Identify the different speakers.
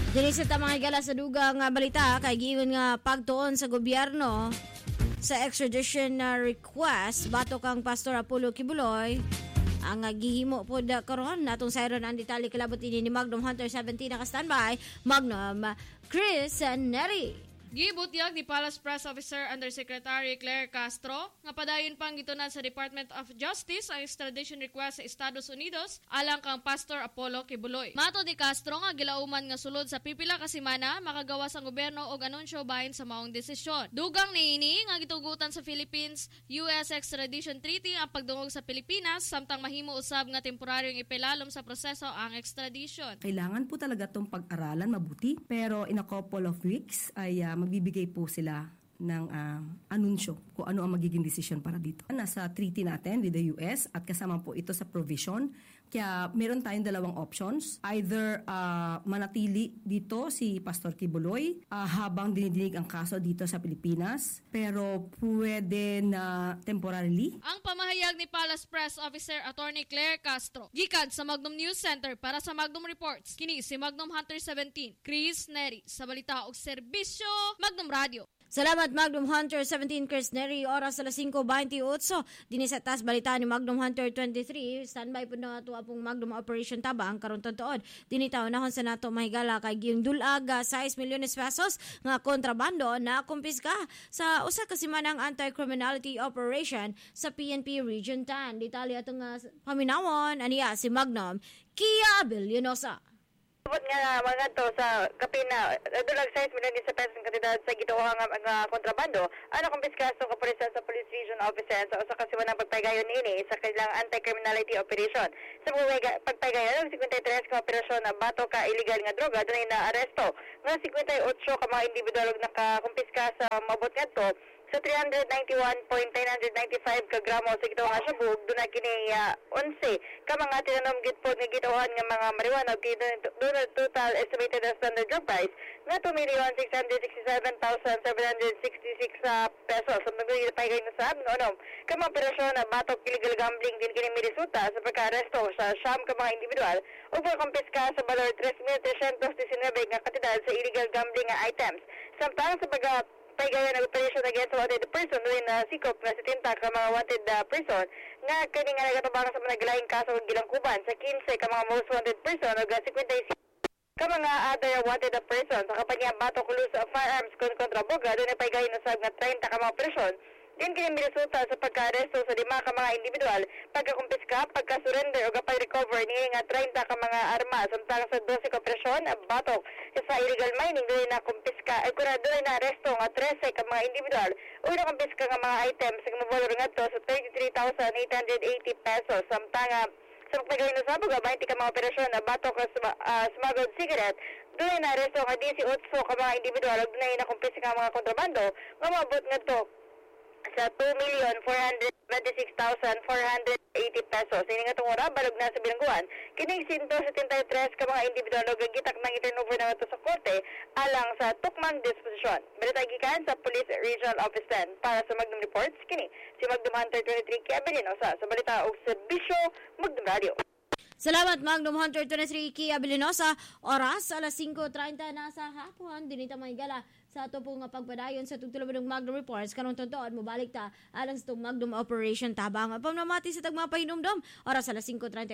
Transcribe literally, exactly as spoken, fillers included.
Speaker 1: Dili sa tamang higala sa dugang nga balita kay giingon nga pagtuon sa gobyerno sa extradition na request batok kang Pastor Apollo Kibuloy ang uh, gihimo po da karon natong sayron ang detalye kilabot ini ni Magnum Hunter seventeen naka standby Magnum uh, Chris Neri.
Speaker 2: Gibutyag ni Palace Press Officer Undersecretary Claire Castro nga padayon pang gitunan sa Department of Justice ang extradition request sa Estados Unidos alang kang Pastor Apollo Kibuloy. Mato ni Castro nga gilauman nga sulod sa pipila ka semana makagawas ang gobyerno og anunsyo bahin sa maong desisyon. Dugang niini nga gitugutan sa Philippines U S extradition treaty ang pagdungog sa Pilipinas samtang mahimo usab nga temporaryong ipilalom sa proseso ang extradition.
Speaker 3: Kailangan po talaga tong pag-aralan mabuti pero in a couple of weeks ay uh, magbibigay po sila ng uh, anunsyo kung ano ang magiging desisyon para dito. Nasa treaty natin with the U S at kasama po ito sa provision. Kaya meron tayong dalawang options. Either uh, manatili dito si Pastor Kibuloy uh, habang dinidinig ang kaso dito sa Pilipinas. Pero pwede na temporarily.
Speaker 2: Ang pamahayag ni Palace Press Officer Attorney Claire Castro. Gikan sa Magnum News Center para sa Magnum Reports. Kini si Magnum Hunter seventeen. Chris Neri sa balita og serbisyo Magnum Radio.
Speaker 1: Salamat Magnum Hunter seventeen Chris Neri, oras alas singko beintiocho. Dini sa tas balita ni Magnum Hunter twenty-three. Standby po na ito apong Magnum Operation Tabang karon tuod. Dini taon nahon sa nato mahigala kay giyong dulaga sais milyones pesos nga kontrabando na kumpiska sa usa ka semanang anti-criminality operation sa P N P Region ten. Detalye atong uh, paminawon aniya si Magnum Kia Villanueva.
Speaker 4: Tungod nga mga to sa kapina, dulag size million sa pesos ng kantidad sa gituohang nga kontrabando, ano kumpiska sa kapulisan sa Police Region Officer sa usa ka simanang pagpaygayon niini sa kanilang anti-criminality operation. Sa mga pagpaygayon, fifty-three ka operasyon na bato ka illegal nga droga, dunay na aresto. Nga fifty-eight ka mga individual nakakumpiska sa mabot ngadto sa three hundred ninety-one point nine nine five ka gramo sa gitawang nga sabog, doon na kini uh, eleven ka mga tinanom gitpod nga gitawahan nga mga marijuana, doon na total estimated as standard drug price nga two million six hundred sixty-seven thousand seven hundred sixty-six uh, pesos. Sa mga ipay kayo na sab, no, no, ka mga operasyon na batok illegal gambling din kini mirisuta sa pagka-aresto sa siyam ka mga individual o pagkampiska sa valor three million three hundred nineteen nga katidad sa illegal gambling nga items. Samtang sa pagka paygayon ng operation against wanted person doon na sikop na si Tinta ka mga wanted uh, person nga kini nga nagatabangan sa mga naglaing kaso ng gilangkuban sa fifteen ka mga most wanted person o fifty-six ka mga other wanted uh, person sa kampanya Bato Kulus uh, Firearms kon kontra Boga doon na paygayon na sa mga thirty ka mga operasyon. Din kini resulta sa pagka-aresto sa lima ka mga individual, pagkakumpiska, pagka-surrender o kapag-recover niya nga thirty ka mga armas samtang sa twelve ka operasyon batok sa illegal mining doon na kumpiska ay kuna doon na aresto nga thirteen ka mga individual o na kumpiska nga mga items nga mabalor nga to sa thirty-three thousand eight hundred eighty pesos samtang sa pagpagayon na sabog twenty ka mga operasyon na batok sa uh, smuggled cigarette doon na aresto nga eighteen ka mga individual o doon na kumpiska nga mga kontrabando nga mabot nga to sa two million four hundred twenty-six thousand four hundred eighty pesos. Ini nga itong ora, balog na sa bilangguan. Kining one hundred seventy-three ka mga individual o gagitak ng i-turnover na ito sa korte alang sa tukmang disposisyon. Balita gikan sa Police Regional Office ten. Para sa Magnum Reports, kini si Magnum Hunter twenty-three Kia Villanueva sa balita o serbisyo Magnum Radio.
Speaker 1: Salamat Magnum Hunter twenty-three Kia Villanueva. Oras alas singko treinta na sa hapon. Dinita may gala sa ato pong pagpadayon sa tugtulong ng Magnum Reports. Karong tuntoon, mabalik ta alang sa itong Magnum Operation Tabang. Pamamati sa tagmapahinumdom. Oras alas singko treinta